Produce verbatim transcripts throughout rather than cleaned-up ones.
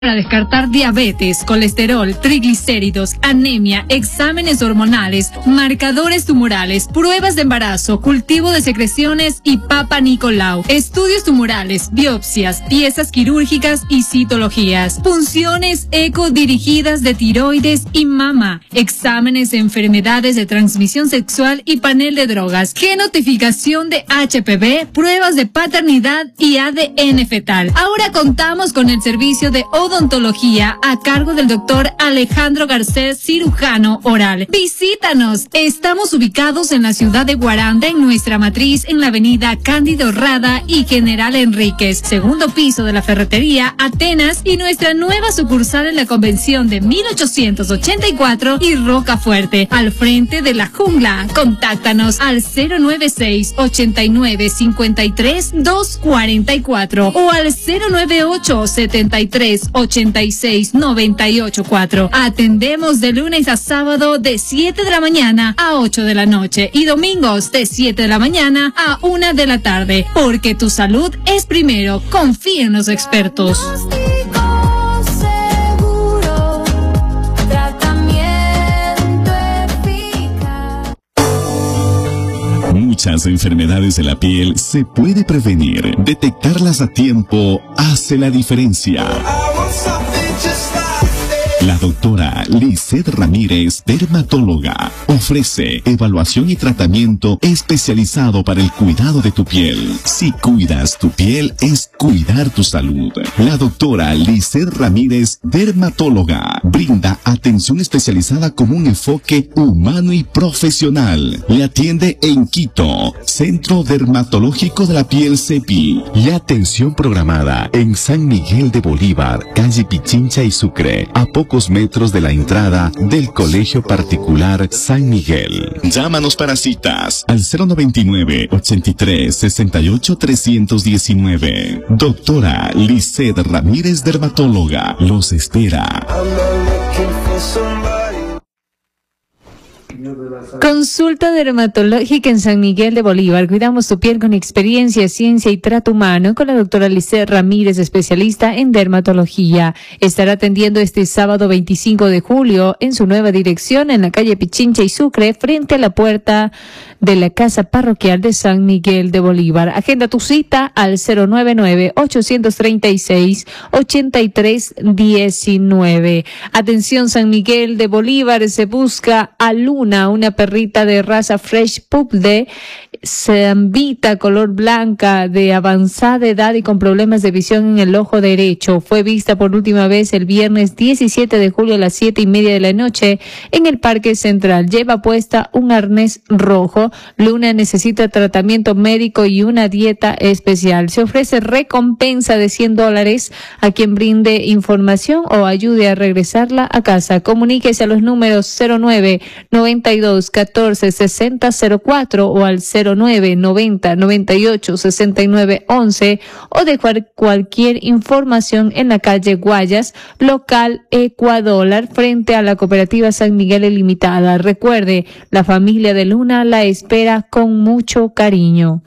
Para descartar diabetes, colesterol, triglicéridos, anemia, exámenes hormonales, marcadores tumorales, pruebas de embarazo, cultivo de secreciones y Papa Nicolau, estudios tumorales, biopsias, piezas quirúrgicas y citologías, punciones eco dirigidas de tiroides y mama, exámenes de enfermedades de transmisión sexual y panel de drogas, genotificación de H P V, pruebas de paternidad y A D N fetal. Ahora contamos con el servicio de odontología a cargo del doctor Alejandro Garcés, cirujano oral. Visítanos. Estamos ubicados en la ciudad de Guaranda, en nuestra matriz, en la avenida Cándido Rada y General Enríquez, segundo piso de la ferretería Atenas, y nuestra nueva sucursal en la convención de mil ochocientos ochenta y cuatro y Rocafuerte, al frente de la jungla. Contáctanos al cero nueve seis, ochenta y nueve, cincuenta y tres, doscientos cuarenta y cuatro o al cero nueve ocho, setenta y tres, ochenta y seis, noventa y ocho cuatro. Atendemos de lunes a sábado de siete de la mañana a ocho de la noche y domingos de siete de la mañana a una de la tarde. Porque tu salud es primero. Confía en los expertos. Muchas enfermedades de la piel se puede prevenir. Detectarlas a tiempo hace la diferencia. La doctora Lizeth Ramírez, dermatóloga, ofrece evaluación y tratamiento especializado para el cuidado de tu piel. Si cuidas tu piel, es cuidar tu salud. La doctora Lizeth Ramírez, dermatóloga, brinda atención especializada con un enfoque humano y profesional. Le atiende en Quito, Centro Dermatológico de la Piel CEPI, y atención programada en San Miguel de Bolívar, calle Pichincha y Sucre, a pocos metros de la entrada del Colegio Particular San Miguel. Llámanos para citas al cero noventa y nueve, ochenta y tres, sesenta y ocho, trescientos diecinueve. Doctora Lizeth Ramírez, dermatóloga, los espera. Consulta dermatológica en San Miguel de Bolívar. Cuidamos tu piel con experiencia, ciencia y trato humano con la doctora Lizeth Ramírez, especialista en dermatología. Estará atendiendo este sábado veinticinco de julio en su nueva dirección en la calle Pichincha y Sucre, frente a la puerta de la Casa Parroquial de San Miguel de Bolívar. Agenda tu cita al cero nueve nueve, ocho tres seis, ocho tres uno nueve. Atención San Miguel de Bolívar, se busca a Luna, una perrita de raza Fresh Pup de Zambita, color blanca, de avanzada edad y con problemas de visión en el ojo derecho. Fue vista por última vez el viernes diecisiete de julio a las siete y media de la noche en el Parque Central. Lleva puesta un arnés rojo. Luna necesita tratamiento médico y una dieta especial. Se ofrece recompensa de cien dólares a quien brinde información o ayude a regresarla a casa. Comuníquese a los números cero nueve, noventa y dos, catorce, sesenta, cero cuatro o al cero nueve, noventa, noventa y ocho, sesenta y nueve, once o dejar cualquier información en la calle Guayas, local Ecuador, frente a la cooperativa San Miguel Limitada. Recuerde, la familia de Luna la espera con mucho cariño.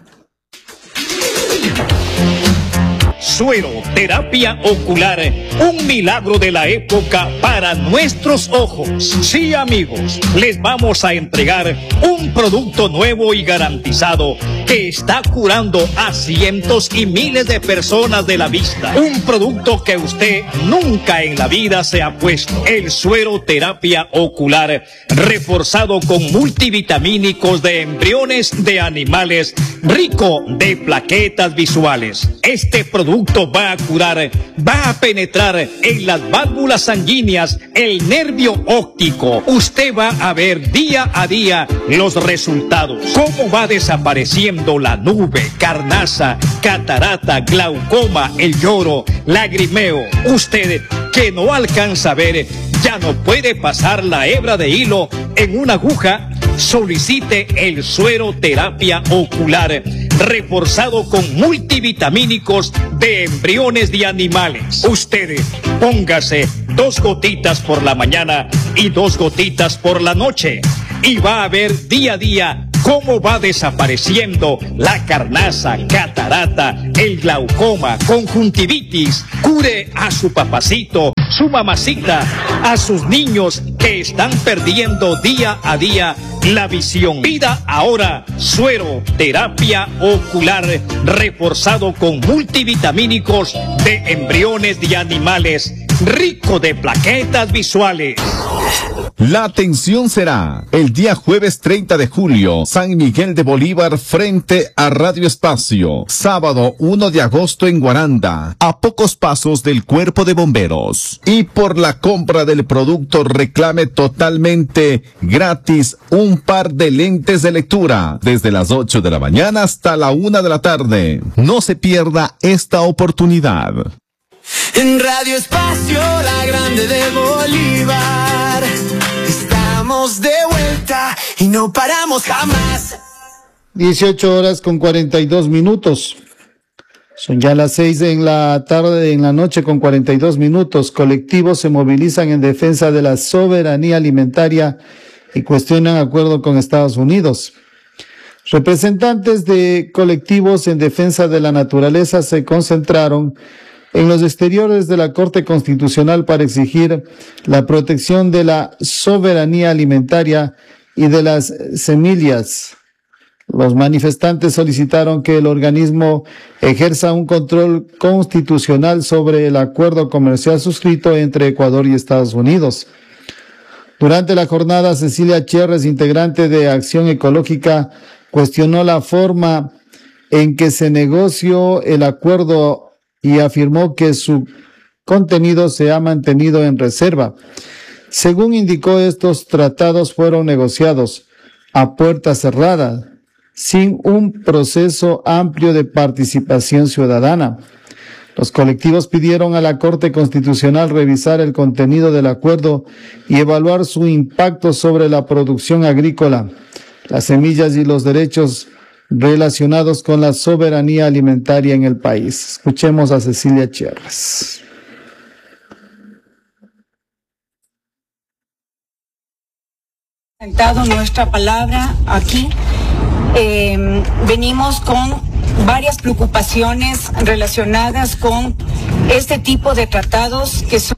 Suero Terapia Ocular, un milagro de la época para nuestros ojos. Sí, amigos, les vamos a entregar un producto nuevo y garantizado que está curando a cientos y miles de personas de la vista. Un producto que usted nunca en la vida se ha puesto. El Suero Terapia Ocular, reforzado con multivitamínicos de embriones de animales, rico de plaquetas visuales. Este producto va a curar, va a penetrar en las válvulas sanguíneas, el nervio óptico. Usted va a ver día a día los resultados. Cómo va desapareciendo la nube, carnaza, catarata, glaucoma, el lloro, lagrimeo. Usted que no alcanza a ver, ya no puede pasar la hebra de hilo en una aguja. Solicite el Suero Terapia Ocular, reforzado con multivitamínicos de embriones de animales. Usted póngase dos gotitas por la mañana y dos gotitas por la noche y va a ver día a día cómo va desapareciendo la carnaza, catarata, el glaucoma, conjuntivitis. Cure a su papacito, su mamacita, a sus niños que están perdiendo día a día la visión. Pida ahora suero terapia ocular reforzado con multivitamínicos de embriones de animales, rico de plaquetas visuales. La atención será el día jueves treinta de julio, San Miguel de Bolívar frente a Radio Espacio. Sábado uno de agosto en Guaranda, a pocos pasos del Cuerpo de Bomberos. Y por la compra del producto reclame totalmente gratis un par de lentes de lectura desde las ocho de la mañana hasta la una de la tarde. No se pierda esta oportunidad. En Radio Espacio, la grande de Bolívar, estamos de vuelta y no paramos jamás. dieciocho horas con cuarenta y dos minutos. Son ya las seis en la tarde, en la noche con cuarenta y dos minutos. Colectivos se movilizan en defensa de la soberanía alimentaria y cuestionan acuerdo con Estados Unidos. Representantes de colectivos en defensa de la naturaleza se concentraron en los exteriores de la Corte Constitucional para exigir la protección de la soberanía alimentaria y de las semillas. Los manifestantes solicitaron que el organismo ejerza un control constitucional sobre el acuerdo comercial suscrito entre Ecuador y Estados Unidos. Durante la jornada, Cecilia Cherres, integrante de Acción Ecológica, cuestionó la forma en que se negoció el acuerdo y afirmó que su contenido se ha mantenido en reserva. Según indicó, estos tratados fueron negociados a puerta cerrada, sin un proceso amplio de participación ciudadana. Los colectivos pidieron a la Corte Constitucional revisar el contenido del acuerdo y evaluar su impacto sobre la producción agrícola, las semillas y los derechos relacionados con la soberanía alimentaria en el país. Escuchemos a Cecilia Cherres. Presentado nuestra palabra aquí. Eh, venimos con varias preocupaciones relacionadas con este tipo de tratados que son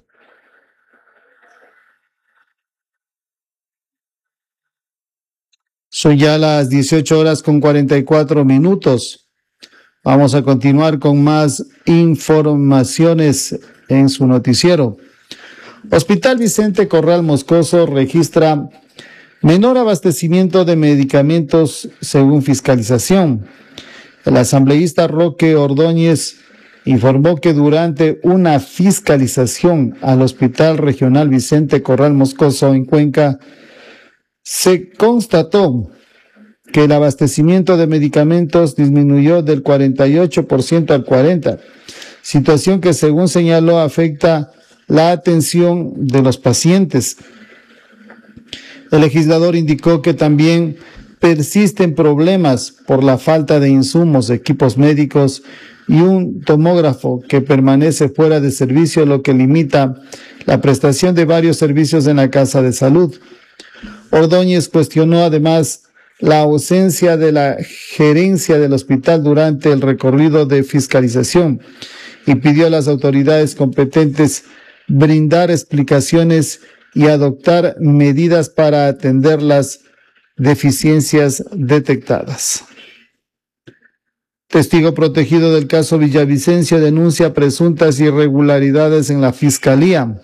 Son ya las dieciocho horas con cuarenta y cuatro minutos. Vamos a continuar con más informaciones en su noticiero. Hospital Vicente Corral Moscoso registra menor abastecimiento de medicamentos según fiscalización. El asambleísta Roque Ordóñez informó que durante una fiscalización al Hospital Regional Vicente Corral Moscoso en Cuenca, se constató que el abastecimiento de medicamentos disminuyó del cuarenta y ocho por ciento al cuarenta por ciento, situación que según señaló afecta la atención de los pacientes. El legislador indicó que también persisten problemas por la falta de insumos, equipos médicos y un tomógrafo que permanece fuera de servicio, lo que limita la prestación de varios servicios en la Casa de Salud. Ordóñez cuestionó además la ausencia de la gerencia del hospital durante el recorrido de fiscalización y pidió a las autoridades competentes brindar explicaciones y adoptar medidas para atender las deficiencias detectadas. Testigo protegido del caso Villavicencio denuncia presuntas irregularidades en la Fiscalía.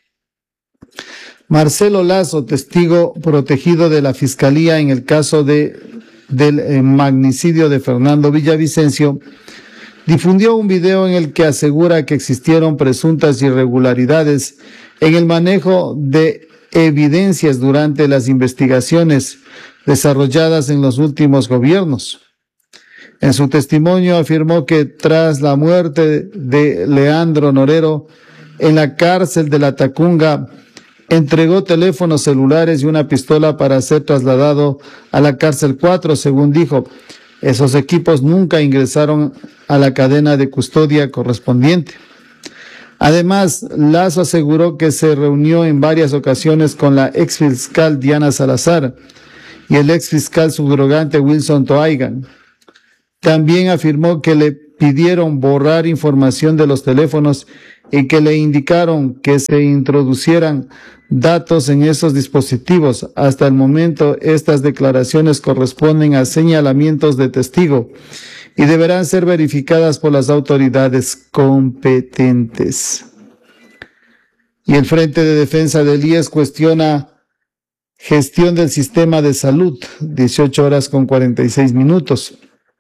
Marcelo Lazo, testigo protegido de la Fiscalía en el caso de, del eh, magnicidio de Fernando Villavicencio, difundió un video en el que asegura que existieron presuntas irregularidades en el manejo de evidencias durante las investigaciones desarrolladas en los últimos gobiernos. En su testimonio afirmó que tras la muerte de Leandro Norero en la cárcel de La Tacunga, entregó teléfonos celulares y una pistola para ser trasladado a la cárcel cuatro, según dijo. Esos equipos nunca ingresaron a la cadena de custodia correspondiente. Además, Lazo aseguró que se reunió en varias ocasiones con la exfiscal Diana Salazar y el ex fiscal subrogante Wilson Toaigan. También afirmó que le pidieron borrar información de los teléfonos y que le indicaron que se introducieran datos en esos dispositivos. Hasta el momento, estas declaraciones corresponden a señalamientos de testigo y deberán ser verificadas por las autoridades competentes. Y el Frente de Defensa del I E S cuestiona gestión del sistema de salud, dieciocho horas con cuarenta y seis minutos.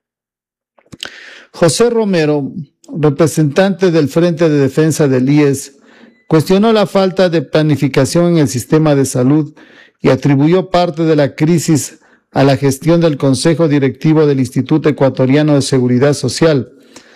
José Romero, representante del Frente de Defensa del I E S, cuestionó la falta de planificación en el sistema de salud y atribuyó parte de la crisis a la gestión del Consejo Directivo del Instituto Ecuatoriano de Seguridad Social.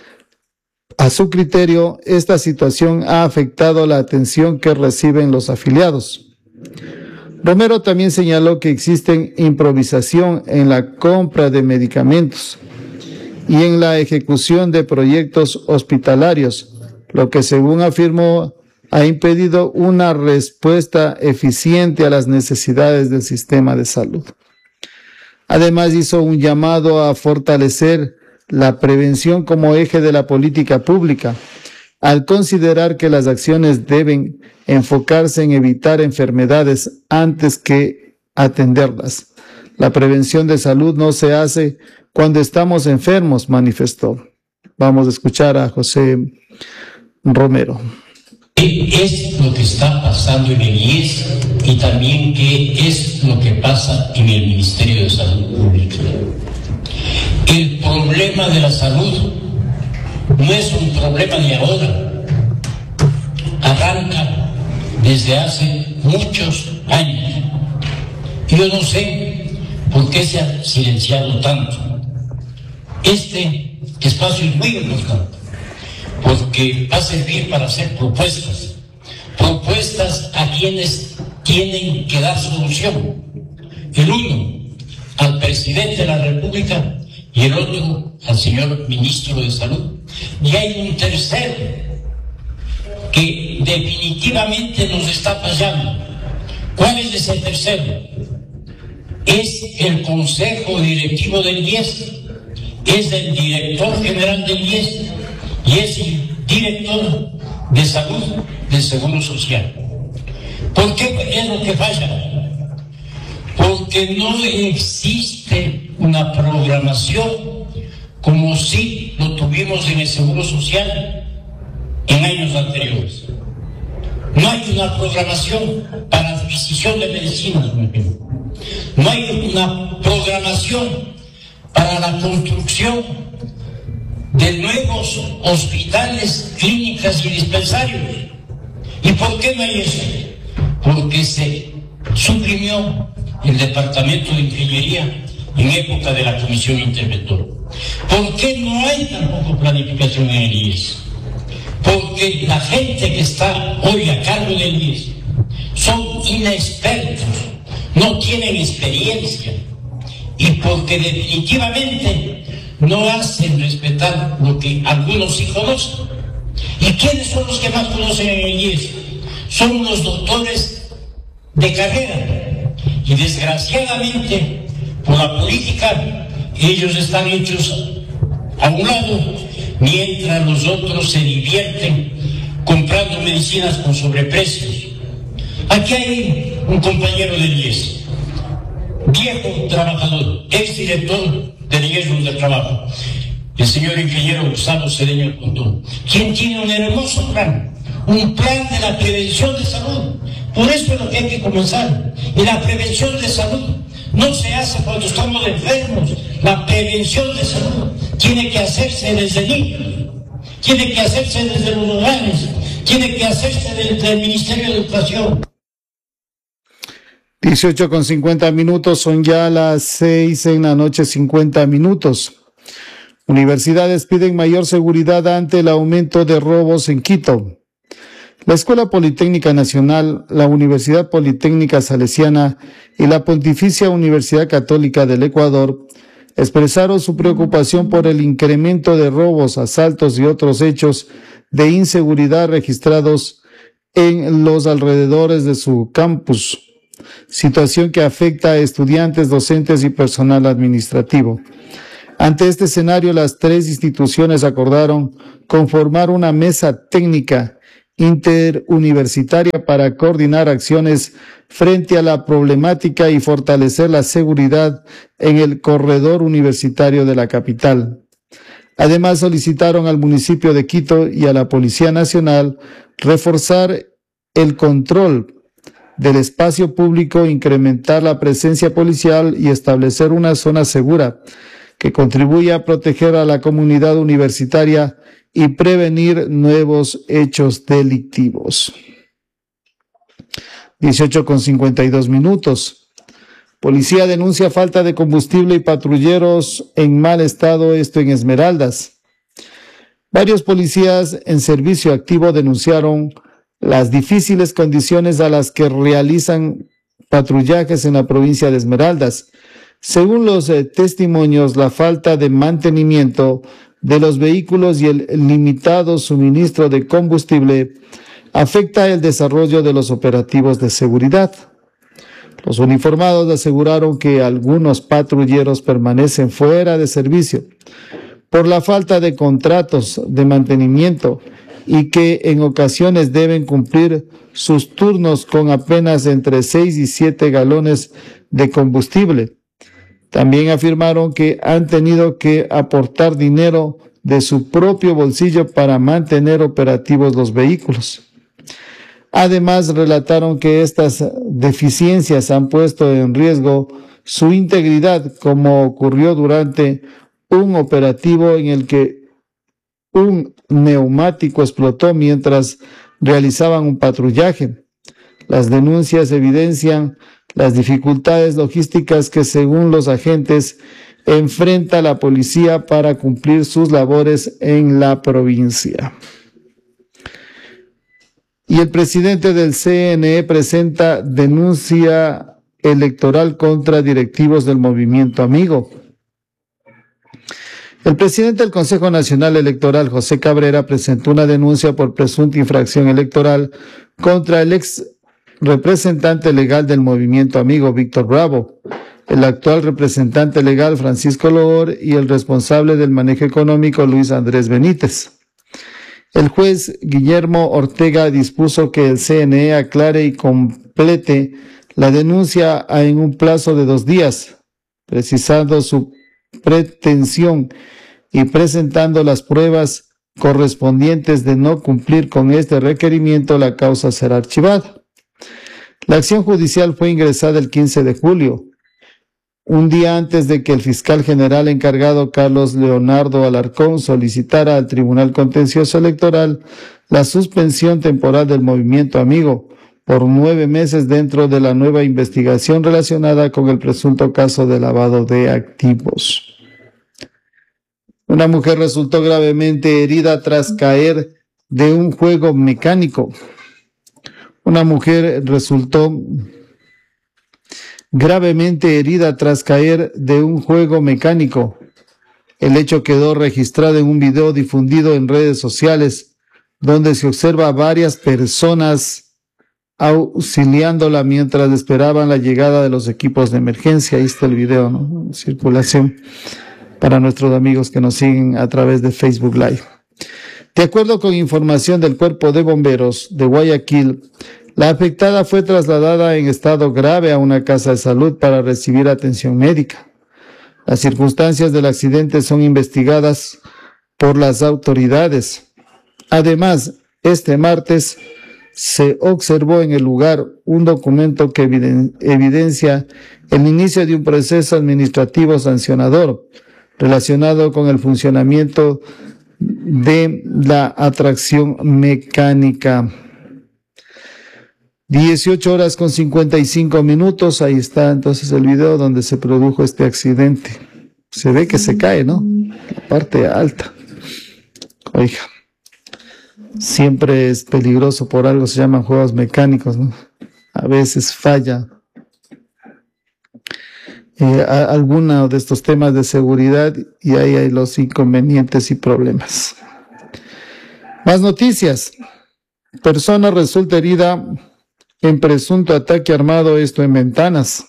A su criterio, esta situación ha afectado la atención que reciben los afiliados. Romero también señaló que existe improvisación en la compra de medicamentos y en la ejecución de proyectos hospitalarios, lo que, según afirmó, ha impedido una respuesta eficiente a las necesidades del sistema de salud. Además, hizo un llamado a fortalecer la prevención como eje de la política pública, al considerar que las acciones deben enfocarse en evitar enfermedades antes que atenderlas. La prevención de salud no se hace cuando estamos enfermos, manifestó. Vamos a escuchar a José Romero. ¿Qué es lo que está pasando en el I E S y también qué es lo que pasa en el Ministerio de Salud Pública? El problema de la salud no es un problema de ahora, arranca desde hace muchos años. Yo no sé por qué se ha silenciado tanto. Este espacio es muy importante porque va a servir para hacer propuestas, propuestas a quienes tienen que dar solución. El uno al presidente de la República y el otro al señor ministro de Salud. Y hay un tercero que definitivamente nos está fallando. ¿Cuál es ese tercero? Es el Consejo Directivo del I E S, es el director general del I E S y es el director de salud del Seguro Social. ¿Por qué es lo que falla? Porque no existe una programación como si lo tuvimos en el Seguro Social en años anteriores. No hay una programación para adquisición de medicinas, por ejemplo. No hay una programación para la construcción de nuevos hospitales, clínicas y dispensarios. ¿Y por qué no hay eso? Porque se suprimió el Departamento de Ingeniería en época de la Comisión Interventora. ¿Por qué no hay tampoco planificación en el I E S? Porque la gente que está hoy a cargo del I E S son inexpertos, no tienen experiencia y porque definitivamente no hacen respetar lo que algunos sí conocen. ¿Y quiénes son los que más conocen en el I E S? Son los doctores de carrera y desgraciadamente por la política ellos están hechos a un lado mientras los otros se divierten comprando medicinas con sobreprecios. Aquí hay un compañero del I E S, viejo trabajador, ex director del I E S de trabajo, el señor ingeniero Gustavo Cedeño Contón, quien tiene un hermoso plan, un plan de la prevención de salud. Por eso es lo que hay que comenzar. Y la prevención de salud no se hace cuando estamos enfermos. La prevención de salud tiene que hacerse desde niños, tiene que hacerse desde los hogares, tiene que hacerse desde el Ministerio de Educación. dieciocho con cincuenta minutos, son ya las seis en la noche, cincuenta minutos. Universidades piden mayor seguridad ante el aumento de robos en Quito. La Escuela Politécnica Nacional, la Universidad Politécnica Salesiana y la Pontificia Universidad Católica del Ecuador expresaron su preocupación por el incremento de robos, asaltos y otros hechos de inseguridad registrados en los alrededores de su campus. situación que afecta a estudiantes, docentes y personal administrativo. Ante este escenario, las tres instituciones acordaron conformar una mesa técnica interuniversitaria para coordinar acciones frente a la problemática y fortalecer la seguridad en el corredor universitario de la capital. Además, solicitaron al municipio de Quito y a la Policía Nacional reforzar el control del espacio público, incrementar la presencia policial y establecer una zona segura que contribuya a proteger a la comunidad universitaria y prevenir nuevos hechos delictivos. dieciocho con cincuenta y dos minutos. Policía denuncia falta de combustible y patrulleros en mal estado, esto en Esmeraldas. Varios policías en servicio activo denunciaron las difíciles condiciones a las que realizan patrullajes en la provincia de Esmeraldas. Según los eh, testimonios, la falta de mantenimiento de los vehículos y el limitado suministro de combustible afecta el desarrollo de los operativos de seguridad. Los uniformados aseguraron que algunos patrulleros permanecen fuera de servicio por la falta de contratos de mantenimiento y que en ocasiones deben cumplir sus turnos con apenas entre seis y siete galones de combustible. También afirmaron que han tenido que aportar dinero de su propio bolsillo para mantener operativos los vehículos. Además, relataron que estas deficiencias han puesto en riesgo su integridad, como ocurrió durante un operativo en el que un neumático explotó mientras realizaban un patrullaje. Las denuncias evidencian las dificultades logísticas que, según los agentes, enfrenta la policía para cumplir sus labores en la provincia. Y el presidente del C N E presenta denuncia electoral contra directivos del Movimiento Amigo. El presidente del Consejo Nacional Electoral, José Cabrera, presentó una denuncia por presunta infracción electoral contra el ex representante legal del Movimiento Amigo, Víctor Bravo, el actual representante legal, Francisco Loor, y el responsable del manejo económico, Luis Andrés Benítez. El juez Guillermo Ortega dispuso que el C N E aclare y complete la denuncia en un plazo de dos días, precisando su pretensión y presentando las pruebas correspondientes de no cumplir con este requerimiento, la causa será archivada. La acción judicial fue ingresada el quince de julio, un día antes de que el fiscal general encargado Carlos Leonardo Alarcón solicitara al Tribunal Contencioso Electoral la suspensión temporal del Movimiento Amigo por nueve meses dentro de la nueva investigación relacionada con el presunto caso de lavado de activos. Una mujer resultó gravemente herida tras caer de un juego mecánico. Una mujer resultó gravemente herida tras caer de un juego mecánico. El hecho quedó registrado en un video difundido en redes sociales, donde se observa a varias personas auxiliándola mientras esperaban la llegada de los equipos de emergencia. Ahí está el video, ¿no? En circulación para nuestros amigos que nos siguen a través de Facebook Live. De acuerdo con información del Cuerpo de Bomberos de Guayaquil, la afectada fue trasladada en estado grave a una casa de salud para recibir atención médica. Las circunstancias del accidente son investigadas por las autoridades. Además, este martes se observó en el lugar un documento que evidencia el inicio de un proceso administrativo sancionador relacionado con el funcionamiento de la atracción mecánica. dieciocho horas con cincuenta y cinco minutos, ahí está entonces el video donde se produjo este accidente. Se ve que se cae, ¿no? La parte alta. Oiga, siempre es peligroso, por algo se llaman juegos mecánicos, ¿no? A veces falla eh, a, alguno de estos temas de seguridad y ahí hay los inconvenientes y problemas. Más noticias. Persona resulta herida en presunto ataque armado, esto en Ventanas.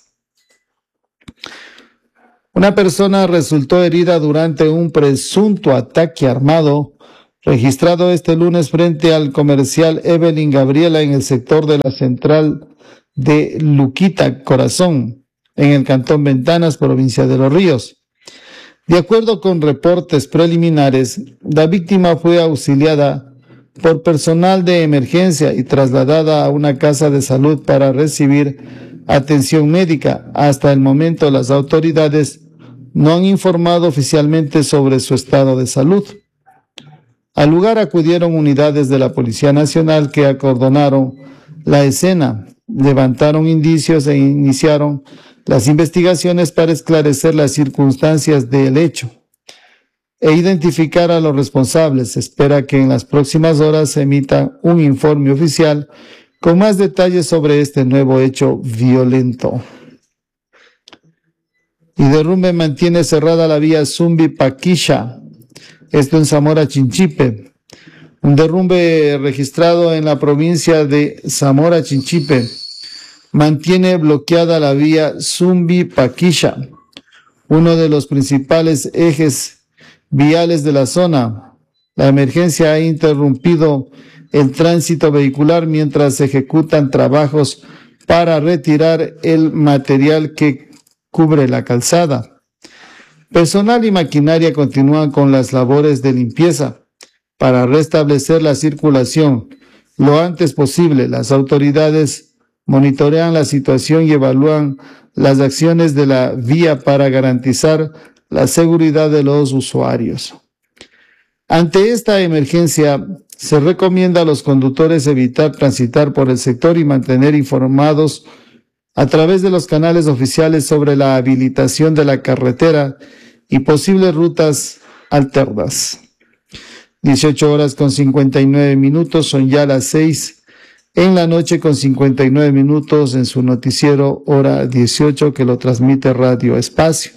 Una persona resultó herida durante un presunto ataque armado registrado este lunes frente al comercial Evelyn Gabriela en el sector de la central de Luquita, Corazón, en el cantón Ventanas, provincia de Los Ríos. De acuerdo con reportes preliminares, la víctima fue auxiliada por personal de emergencia y trasladada a una casa de salud para recibir atención médica. Hasta el momento, las autoridades no han informado oficialmente sobre su estado de salud. Al lugar acudieron unidades de la Policía Nacional que acordonaron la escena, levantaron indicios e iniciaron las investigaciones para esclarecer las circunstancias del hecho e identificar a los responsables. Se espera que en las próximas horas se emita un informe oficial con más detalles sobre este nuevo hecho violento. Y derrumbe mantiene cerrada la vía Zumbi-Paquisha, esto en Zamora Chinchipe. Un derrumbe registrado en la provincia de Zamora Chinchipe mantiene bloqueada la vía Zumbi-Paquisha, uno de los principales ejes viales de la zona. La emergencia ha interrumpido el tránsito vehicular mientras se ejecutan trabajos para retirar el material que cubre la calzada. Personal y maquinaria continúan con las labores de limpieza para restablecer la circulación lo antes posible. Las autoridades monitorean la situación y evalúan las acciones de la vía para garantizar la seguridad de los usuarios. Ante esta emergencia, se recomienda a los conductores evitar transitar por el sector y mantener informados a través de los canales oficiales sobre la habilitación de la carretera y posibles rutas alternas. dieciocho horas con cincuenta y nueve minutos, son ya las seis en la noche con cincuenta y nueve minutos en su noticiero Hora dieciocho que lo transmite Radio Espacio.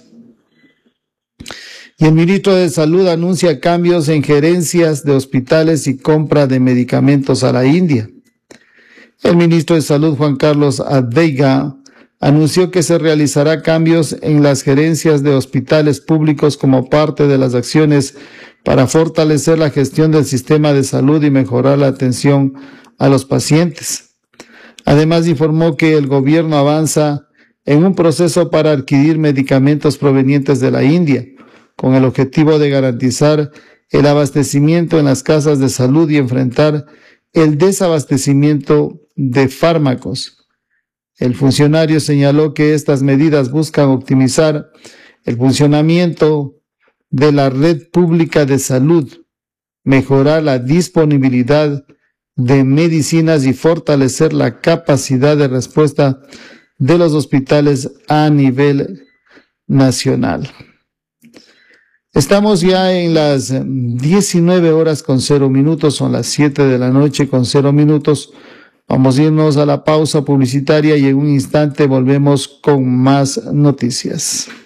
Y el ministro de Salud anuncia cambios en gerencias de hospitales y compra de medicamentos a la India. El ministro de Salud, Juan Carlos Adveiga, anunció que se realizará cambios en las gerencias de hospitales públicos como parte de las acciones para fortalecer la gestión del sistema de salud y mejorar la atención a los pacientes. Además, informó que el gobierno avanza en un proceso para adquirir medicamentos provenientes de la India, con el objetivo de garantizar el abastecimiento en las casas de salud y enfrentar el desabastecimiento de fármacos. El funcionario señaló que estas medidas buscan optimizar el funcionamiento de la red pública de salud, mejorar la disponibilidad de medicinas y fortalecer la capacidad de respuesta de los hospitales a nivel nacional. Estamos ya en las diecinueve horas con cero minutos, son las siete de la noche con cero minutos. Vamos a irnos a la pausa publicitaria y en un instante volvemos con más noticias.